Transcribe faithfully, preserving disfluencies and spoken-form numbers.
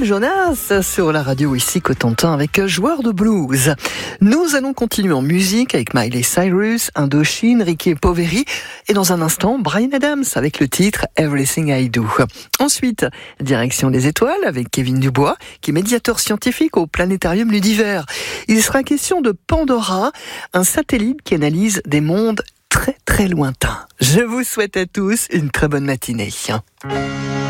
Sam Jonas sur la radio ici Cotentin avec Joueur de blues. Nous allons continuer en musique avec Miley Cyrus, Indochine, Ricky Poveri et dans un instant Bryan Adams avec le titre Everything I Do. Ensuite, direction des étoiles avec Kevin Dubois qui est médiateur scientifique au Planétarium Ludiver. Il sera question de Pandora, un satellite qui analyse des mondes très très lointains. Je vous souhaite à tous une très bonne matinée.